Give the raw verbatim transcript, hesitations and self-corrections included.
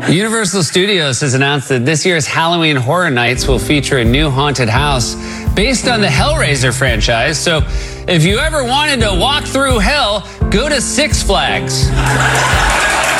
Universal Studios has announced that this year's Halloween Horror Nights will feature a new haunted house based on the Hellraiser franchise. So if you ever wanted to walk through hell, go to Six Flags.